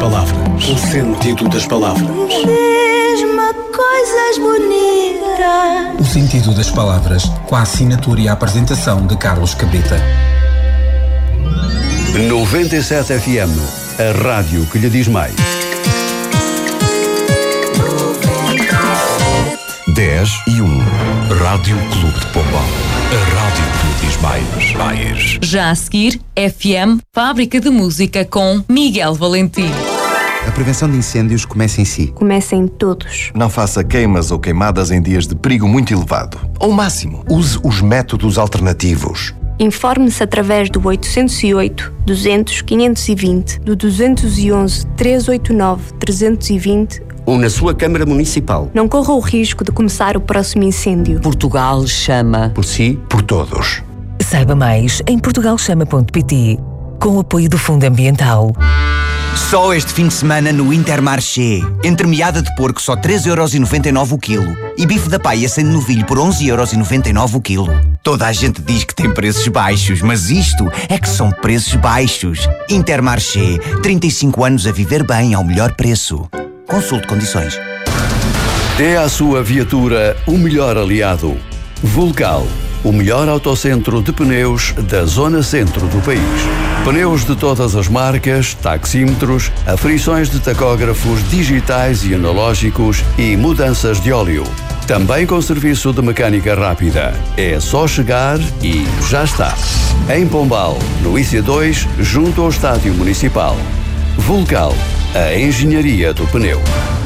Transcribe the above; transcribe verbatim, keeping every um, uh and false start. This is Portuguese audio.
palavras. O sentido das palavras. Diz-me coisas bonitas. O sentido das palavras, com a assinatura e a apresentação de Carlos Cabrita. noventa e sete F M, a rádio que lhe diz mais. dez e um. Rádio Clube de Pombal. A rádio que lhe diz mais. mais. Já a seguir, F M, Fábrica de Música com Miguel Valentim. A prevenção de incêndios começa em si. Começa em todos. Não faça queimas ou queimadas em dias de perigo muito elevado. Ao máximo, use os métodos alternativos. Informe-se através do oitocentos e oito, duzentos, quinhentos e vinte, do duzentos e onze, trezentos e oitenta e nove, trezentos e vinte ou na sua Câmara Municipal. Não corra o risco de começar o próximo incêndio. Portugal chama. Por si, por todos. Saiba mais em portugal chama ponto pt, com o apoio do Fundo Ambiental. Só este fim de semana no Intermarché. Entremeada de porco só três euros e noventa e nove o quilo. E bife da paia sem novilho por onze euros e noventa e nove o quilo. Toda a gente diz que tem preços baixos, mas isto é que são preços baixos. Intermarché. trinta e cinco anos a viver bem ao melhor preço. Consulte condições. Dê à sua viatura o melhor aliado. Vulcal, o melhor autocentro de pneus da zona centro do país. Pneus de todas as marcas, taxímetros, aferições de tacógrafos digitais e analógicos e mudanças de óleo. Também com serviço de mecânica rápida. É só chegar e já está. Em Pombal, no I C dois, junto ao Estádio Municipal. Vulcal, a engenharia do pneu.